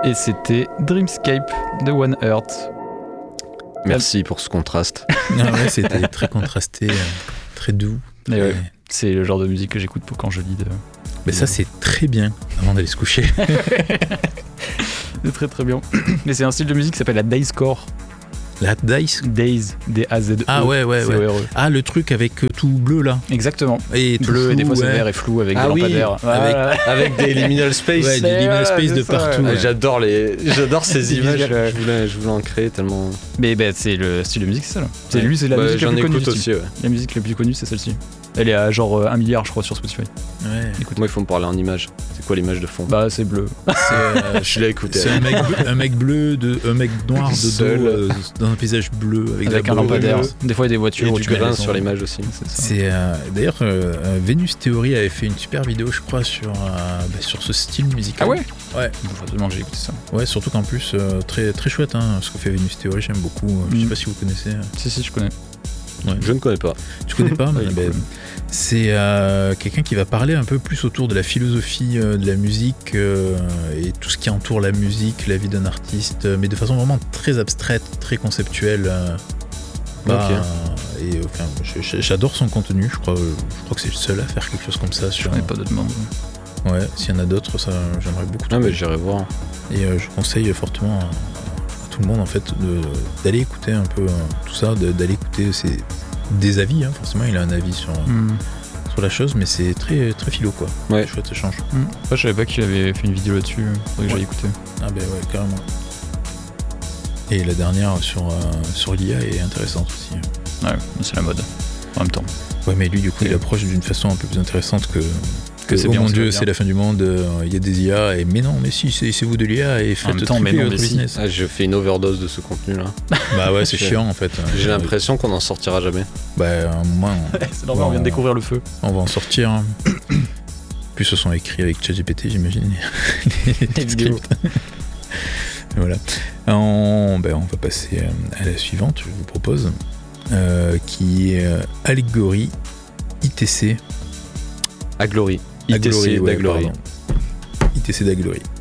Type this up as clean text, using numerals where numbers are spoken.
Et c'était Dreamscape de One Earth. Merci pour ce contraste. Ah ouais, c'était très contrasté, très doux. Et ouais, c'est le genre de musique que j'écoute quand je lis. Mais ça, c'est très bien avant d'aller se coucher. C'est très très bien. Mais c'est un style de musique qui s'appelle la Dazecore. La Dice. Daze, D-A-Z-E. Ah ouais. Ah, le truc avec tout bleu là. Exactement. Et tout bleu, flou, et des fois c'est ouais. vert et flou avec des Ah oui, lampadaires. avec des liminal space. Ouais, des liminal space de partout. Ah, Ouais. j'adore ces Des images. visuels, Je voulais en créer tellement. Mais c'est le style de musique, c'est ça là. C'est Ouais. lui, c'est la musique la J'en plus connue. écoute du style. aussi, ouais. La musique la plus connue, c'est celle-ci. Elle est à genre 1 milliard, je crois, sur Spotify. Ouais. Moi, il faut me parler en images. C'est quoi l'image de fond? Bah, c'est bleu. Je l'ai écouté. C'est un mec noir de Seul. dos dans un paysage bleu avec Un lampadaire. bleu. Des fois, il y a des voitures Et où du tu mets grain les sur sons. l'image aussi. C'est ça. C'est d'ailleurs Venus Theory avait fait une super vidéo, je crois, sur ce style musical. Ah ouais? Ouais. Il faut absolument que j'ai écouté ça. Ouais, surtout qu'en plus très très chouette, hein, ce que fait Venus Theory, j'aime beaucoup. Je sais pas si vous connaissez. Si, je connais. Ouais. Je ne connais pas. Tu connais pas? Ouais, Ben, cool. c'est quelqu'un qui va parler un peu plus autour de la philosophie de la musique et tout ce qui entoure la musique, la vie d'un artiste, mais de façon vraiment très abstraite, très conceptuelle. Et enfin, j'adore son contenu. Je crois que c'est le seul à faire quelque chose comme ça. Je connais pas d'autres membres. Ouais, s'il y en a d'autres, ça j'aimerais beaucoup. Ah, mais j'irai voir. Et je conseille fortement à tout le monde en fait d'aller écouter un peu tout ça, d'aller écouter des avis. Hein. Forcément, il a un avis sur la chose, mais c'est très très philo quoi. Ouais. Chouette échange. Je savais pas qu'il avait fait une vidéo là-dessus. Faudrait que j'aille écouter. Ah ben ouais, carrément. Et la dernière sur l'IA est intéressante aussi. Ouais, c'est la mode. En même temps. Ouais, mais lui du coup il approche d'une façon un peu plus intéressante que c'est oh bien, mon c'est dieu, bien. c'est la fin du monde, il y a des IA, et mais non, mais si, c'est vous de l'IA, et faites même temps, mais tripler non, votre mais si. business. Ah, je fais une overdose de ce contenu-là. Bah ouais, c'est chiant en fait. J'ai l'impression qu'on n'en sortira jamais. Bah, à un moment, C'est normal, on vient de découvrir le feu. on va en sortir. Hein. Plus ce sont écrits avec ChatGPT, j'imagine. Les vidéos. Voilà. On va passer à la suivante, je vous propose, qui est Allégorie ITC. Aglory. Aglory, ITC ouais, d'Aglory. pardon. ITC d'Aglory.